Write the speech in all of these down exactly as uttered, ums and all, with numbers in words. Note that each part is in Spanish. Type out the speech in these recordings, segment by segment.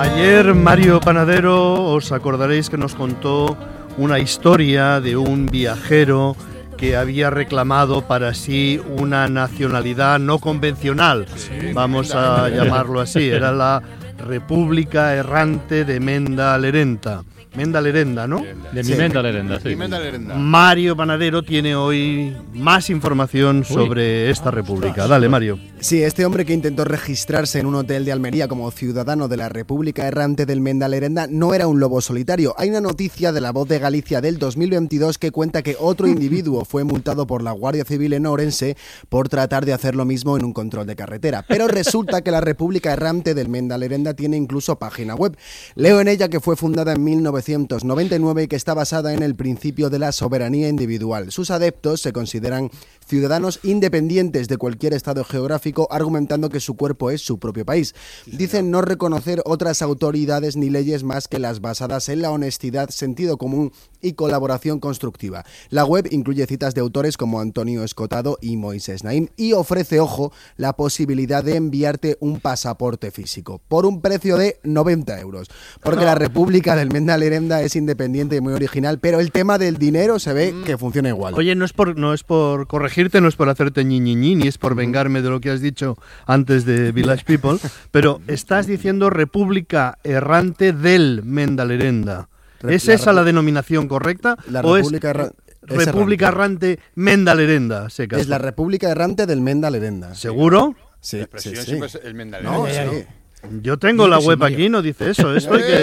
Ayer Mario Panadero, os acordaréis que nos contó una historia de un viajero que había reclamado para sí una nacionalidad no convencional, sí, vamos a llamarlo así, era la República Errante de Menda Lerenda. Menda Lerenda, ¿no? De mi sí. Menda Lerenda, sí. Menda Lerenda. Mario Panadero tiene hoy más información Uy. sobre esta república. Dale, Mario. Sí, este hombre que intentó registrarse en un hotel de Almería como ciudadano de la República Errante del Menda Lerenda no era un lobo solitario. Hay una noticia de La Voz de Galicia del dos mil veintidós que cuenta que otro individuo fue multado por la Guardia Civil en Ourense por tratar de hacer lo mismo en un control de carretera. Pero resulta que la República Errante del Menda Lerenda tiene incluso página web. Leo en ella que fue fundada en mil novecientos noventa y nueve y que está basada en el principio de la soberanía individual. Sus adeptos se consideran ciudadanos independientes de cualquier estado geográfico, argumentando que su cuerpo es su propio país. Dicen no reconocer otras autoridades ni leyes más que las basadas en la honestidad, sentido común y colaboración constructiva. La web incluye citas de autores como Antonio Escotado y Moisés Naim y ofrece, ojo, la posibilidad de enviarte un pasaporte físico por un precio de noventa euros. Porque la República del Menda Lerenda es independiente y muy original, pero el tema del dinero se ve que funciona igual. Oye, no es por, no es por corregirte, no es por hacerte ñi, ñi, ñi, ni es por vengarme de lo que has dicho antes de Village People, pero estás diciendo República Errante del Menda Lerenda. ¿Es la esa la denominación correcta? La ¿O República es Erra República Errante Menda Lerenda? Es la República Errante del Menda Lerenda. ¿Seguro? Sí, sí, sí. Es el Menda No, Lerenda. sí. Yo tengo la web aquí, no dice eso. Esto hay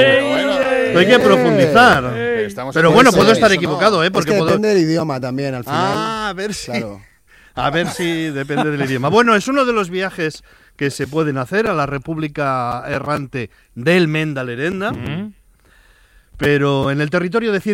que, esto hay que profundizar. Pero, Pero bueno, puedo estar equivocado, ¿eh? Porque es que puedo... depende del idioma también, al final. Ah, a ver si... Claro. A ver si depende del idioma. Bueno, es uno de los viajes que se pueden hacer a la República Errante del Menda Lerenda, mm-hmm. pero en el territorio de